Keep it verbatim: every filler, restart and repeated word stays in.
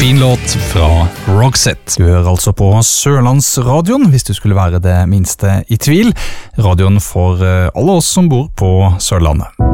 Fin låt fra Roxette. Du hører altså på Sørlandsradioen, hvis du skulle være det minste i tvil. Radioen for alle oss som bor på Sørlandet.